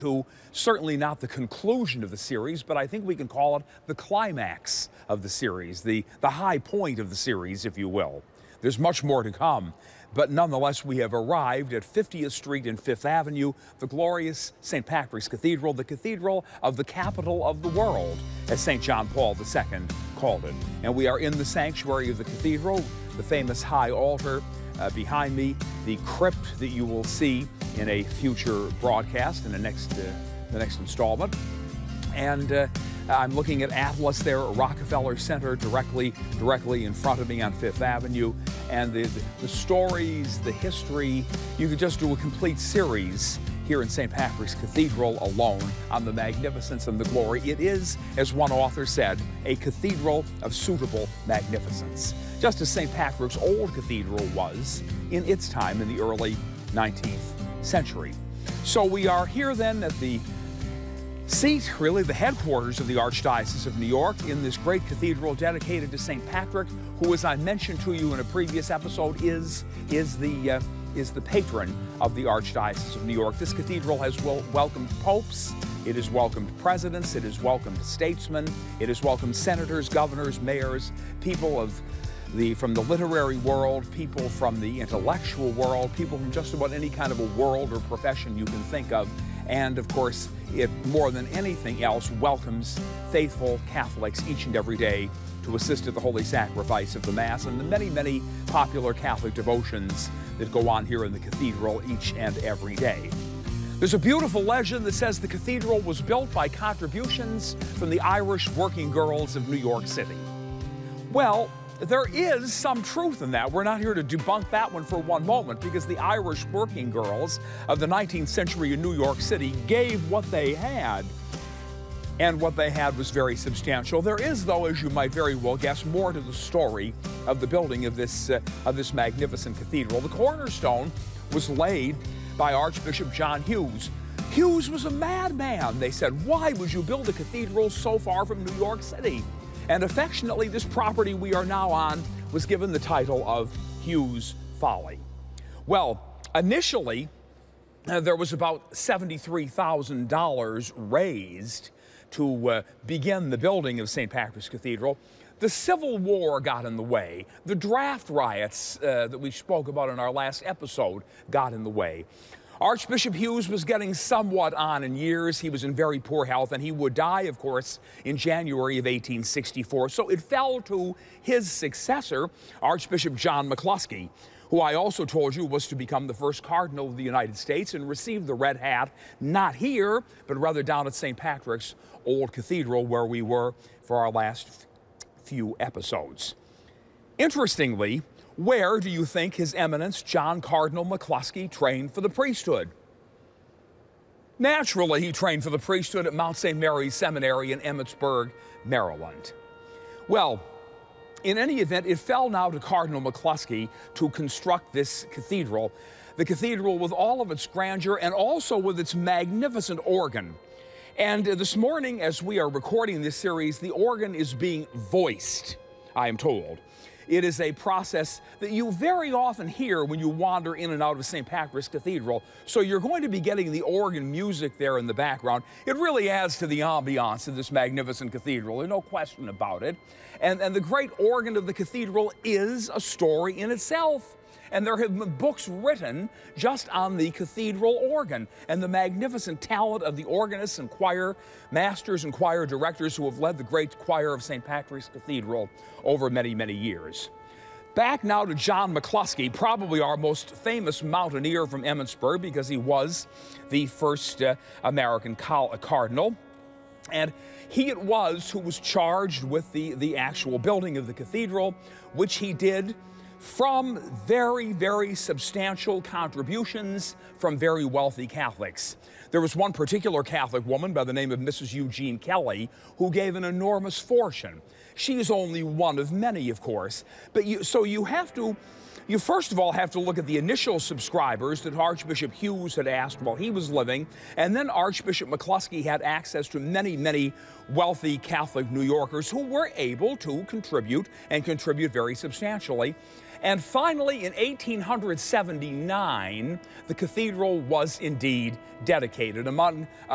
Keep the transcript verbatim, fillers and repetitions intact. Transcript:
to certainly not the conclusion of the series, but I think we can call it the climax of the series, the, the high point of the series, if you will. There's much more to come, but nonetheless, we have arrived at fiftieth Street and Fifth Avenue, the glorious Saint Patrick's Cathedral, the cathedral of the capital of the world, as Saint John Paul the Second called it. And we are in the sanctuary of the cathedral, the famous high altar uh, behind me, the crypt that you will see in a future broadcast in the next, uh, the next installment. And uh, I'm looking at Atlas there, Rockefeller Center, directly, directly in front of me on Fifth Avenue. And the, the, the stories, the history, you could just do a complete series here in Saint Patrick's Cathedral alone on the magnificence and the glory. It is, as one author said, a cathedral of suitable magnificence, just as Saint Patrick's old cathedral was in its time in the early nineteenth century. So we are here then at the seat, really the headquarters of the Archdiocese of New York, in this great cathedral dedicated to Saint Patrick, who, as I mentioned to you in a previous episode, is, is, the, uh, is the patron of the Archdiocese of New York. This cathedral has wel welcomed popes, it has welcomed presidents, it has welcomed statesmen, it has welcomed senators, governors, mayors, people of The, from the literary world, people from the intellectual world, people from just about any kind of a world or profession you can think of. And of course, it more than anything else welcomes faithful Catholics each and every day to assist at the holy sacrifice of the Mass and the many, many popular Catholic devotions that go on here in the cathedral each and every day. There's a beautiful legend that says the cathedral was built by contributions from the Irish working girls of New York City. Well, there is some truth in that. We're not here to debunk that one for one moment, because the Irish working girls of the nineteenth century in New York City gave what they had, and what they had was very substantial. There is, though, as you might very well guess, more to the story of the building of this, uh, of this magnificent cathedral. The cornerstone was laid by Archbishop John Hughes. Hughes was a madman, they said. Why would you build a cathedral so far from New York City? And affectionately, this property we are now on was given the title of Hughes Folly. Well, initially, uh, there was about seventy-three thousand dollars raised to uh, begin the building of Saint Patrick's Cathedral. The Civil War got in the way. The draft riots uh, that we spoke about in our last episode got in the way. Archbishop Hughes was getting somewhat on in years. He was in very poor health, and he would die, of course, in January of eighteen sixty-four. So it fell to his successor, Archbishop John McCluskey, who I also told you was to become the first cardinal of the United States and receive the red hat, not here, but rather down at Saint Patrick's Old Cathedral, where we were for our last few episodes. Interestingly, where do you think His Eminence John Cardinal McCluskey trained for the priesthood? Naturally, he trained for the priesthood at Mount Saint Mary's Seminary in Emmitsburg, Maryland. Well, in any event, it fell now to Cardinal McCluskey to construct this cathedral, the cathedral with all of its grandeur and also with its magnificent organ. And this morning, as we are recording this series, the organ is being voiced, I am told. It is a process that you very often hear when you wander in and out of Saint Patrick's Cathedral. So you're going to be getting the organ music there in the background. It really adds to the ambiance of this magnificent cathedral. There's no question about it. And, and the great organ of the cathedral is a story in itself. And there have been books written just on the cathedral organ and the magnificent talent of the organists and choir masters and choir directors who have led the great choir of Saint Patrick's Cathedral over many, many years. Back now to John McCluskey, probably our most famous mountaineer from Emmitsburg, because he was the first uh, American cardinal. And he it was who was charged with the, the actual building of the cathedral, which he did from very, very substantial contributions from very wealthy Catholics. There was one particular Catholic woman by the name of Missus Eugene Kelly who gave an enormous fortune. She is only one of many, of course. But you, so you have to, you first of all have to look at the initial subscribers that Archbishop Hughes had asked while he was living, and then Archbishop McCluskey had access to many, many wealthy Catholic New Yorkers who were able to contribute and contribute very substantially. And finally, in eighteen seventy-nine, the cathedral was indeed dedicated. Among